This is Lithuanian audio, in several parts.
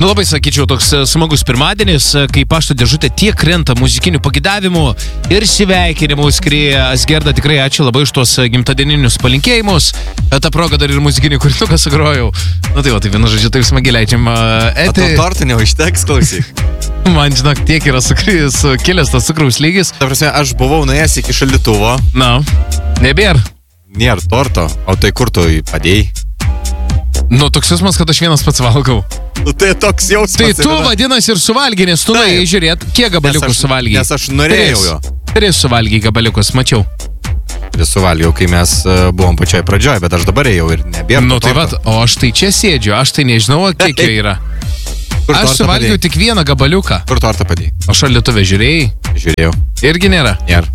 Labai sakyčiau, toks smagus pirmadienis, kai pašto dėžutė tiek krenta muzikinių pagidavimų ir sveikinimų skrieja. Asgerda, tikrai ačiū labai už tuos gimtadieninius palinkėjimus. Ta proga dar ir muzikinį kūrinuką sugrojau. Na tai va, tai vienu žodžiu, taip smagiai leidžiam eterį. O tortų neužteks, klausyk. Man, žinok, tiek yra sukilęs tas cukraus lygis. Ta prasme, aš buvau nuėjęs iki šaldytuvo. Na, nebėr. Nėra torto, o tai kur tu padėjai? Nu, toks jausmas, kad aš vienas pats valgau. Nu, tai toks jausmas. Tai tu vadinasi ir suvalgy, nes tu nuėjai žiūrėt, kiek gabaliukų suvalgy. Nes aš norėjau jo. 3 suvalgy gabaliukus, mačiau. 3 suvalgiau, kai mes buvom pačioj pradžioj, bet aš dabar ėjau ir nebėra. Nu, tai va, o aš tai čia sėdžiu, aš tai nežinau, kiek jo yra. Aš suvalgiau tik vieną gabaliuką. Kur tortą padėjai? O šaldytuve žiūrėjai? Žiūrėjau. Irgi nėra? Nėra.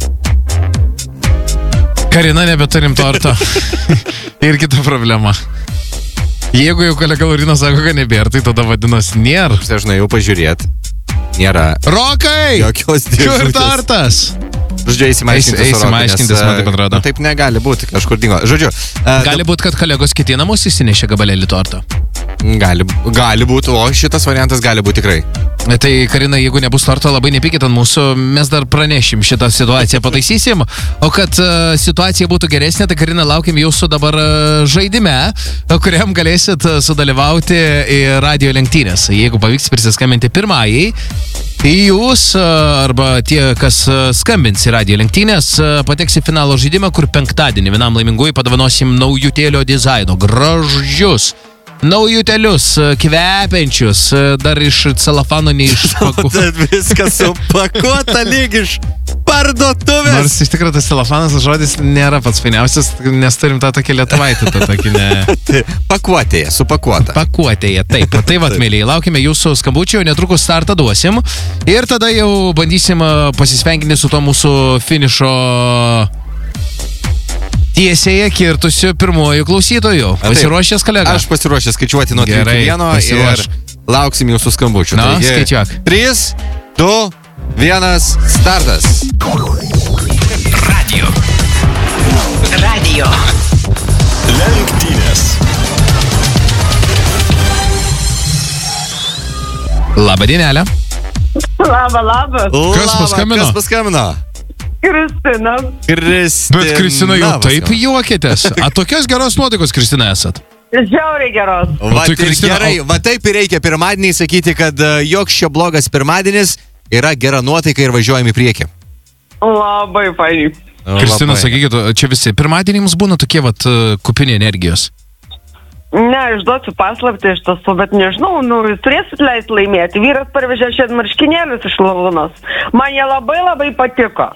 Karina, nebeturim torto. Ir kita problema. Jeigu jau kolega Laurinas sako, kad nebėra, tai tada vadinasi nėra. Aš dažnai jau pažiūrėt. Nėra. Rokai! Jokios dėžutės. Kur tortas? Žodžiu, įsimaiškintis, man taip atrodo. Taip negali būti, kažkur dingo. Žodžiu. Gali būti, kad kolegos kiti namus įsinešė gabalėlį torto. Gali būti, o šitas variantas gali būti tikrai. Tai, Karina, jeigu nebus torto, labai nepykit ant mūsų, mes dar pranešim šitą situaciją, pataisysim. O kad situacija būtų geresnė, tai, Karina, laukiam jūsų dabar žaidime, kuriam galėsit sudalyvauti į radio lenktynės. Jeigu pavyks prisiskambinti pirmąjį, jūs arba tie, kas skambins į radio lenktynės, pateks į finalo žaidimą, kur penktadienį vienam laimingųjų padovanosim naujutėlio dizaino. Gražius naujutėlius, kvepiančius, dar iš celofano neišpakuota. Viskas supakuota lyg iš parduotuvės. Nors iš tikrųjų tas celofanas žodis nėra pats fainiausias, nes turim tą tokį lietuvaitį, tą tokį ne... Pakuotėje, supakuota. Pakuotėje, taip. Tai vat, mėlyje, laukime jūsų skambučio, netrukus startą duosim ir tada jau bandysim pasisveikinti su to mūsų finišo... tiesėje kirtusiu pirmojų klausytojų. Pasiruošęs, kolega? Aš pasiruošęs skaičiuoti nuo 3 ir lauksim jūsų skambučių. Na, skaičiuok. 3, 2, 1, startas. Radio. Lenktynės. Labą dienelę. Labą. Kas paskambino? Kristina. Bet Kristina, jau taip juokėtės. A tokios geros nuotaikos, Kristina, esat? Žiauriai geros. Va, tai Kristina, gerai, va taip ir reikia pirmadienį sakyti, kad joks šio blogas pirmadienis yra gera nuotaika ir važiuojam į priekį. Labai fainai. Kristina, sakykit, čia visi pirmadienį jums būna tokie vat kupini energijos? Ne, išduosiu paslaptį iš tiesų, bet nežinau, jūs turėsit leisti laimėti. Vyras parvežė šiandien marškinėlius iš Lalunos. Man jie labai patiko.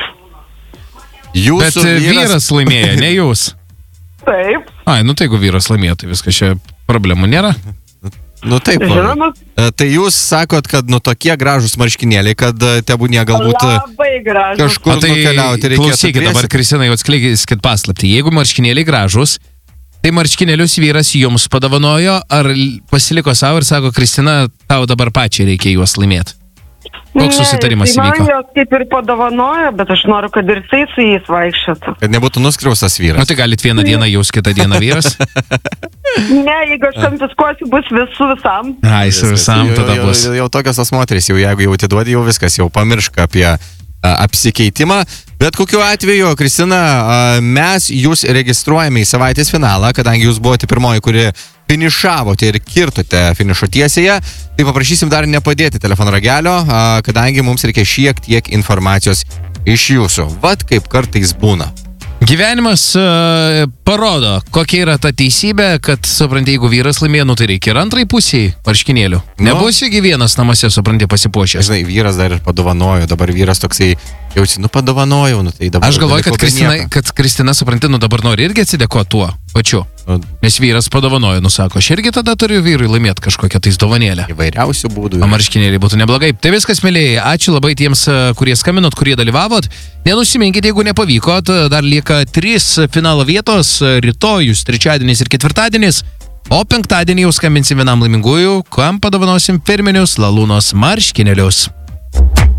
Bet vyras laimėjo, ne jūs. Taip. Ai, nu tai jeigu vyras laimėjo, tai viskas čia problemų nėra. Nu taip. Žinoma. Tai jūs sakot, kad tokie gražus marškinėliai, kad tebūnie galbūt labai gražus. Kažkur nukeliauti reikėtų. Klausykit, dabar Kristina, jau atskleiskit paslaptį. Jeigu marškinėliai gražus, tai marškinėlius vyras jums padovanojo, ar pasiliko savo ir sako, Kristina, tau dabar pačiai reikia juos laimėti? Koks susitarimas įvyko? Man jos kaip ir padovanojo, bet aš noriu, kad ir jisai su jais vaikščiotų. Kad nebūtų nuskriaustas vyras. Nu tai galit vieną dieną jūs, kitą dieną vyras? Ne, jeigu aš konfiskuosiu, bus visam. Ai, su visam tada bus. Jau tokios tos moterys, jeigu jau atiduodi, jau viskas, jau pamiršk apie apsikeitimą. Bet kokiu atveju, Kristina, mes jūs registruojame į savaitės finalą, kadangi jūs buvote pirmoji, kuri finišavote ir kirtote finišo tiesėje, tai paprašysim dar nepadėti telefono ragelio, kadangi mums reikia šiek tiek informacijos iš jūsų. Vat kaip kartais būna. Gyvenimas parodo, kokia yra ta teisybė, kad, supranti, jeigu vyras laimėjo, tai reikia ir antrai pusiai marškinėlių. Nebus įgi vienas namuose, supranti, pasipuošęs. Žinai, vyras dar ir padovanojo, dabar vyras toksai jausi, padovanojau, tai dabar... Aš galvoju, kad Kristina, supranti, dabar nori irgi atsidėkoti tuo pačiu. Nes vyras padovanojo, sako, aš irgi tada turiu vyrui laimėti kažkokią tais dovanėlę. Įvairiausių būdų. O marškinėliai būtų neblogai. Tai viskas, mėlyje. Ačiū labai tiems, kurie skambinot, kurie dalyvavot. Nenusiminkite, jeigu nepavykot. Dar lieka 3 finalo vietos. Rytojus, trečiadienis ir ketvirtadienis. O penktadienį jau skambinsim vienam laimingųjų, kam padovanosim firminius Lalunos marškinėlius.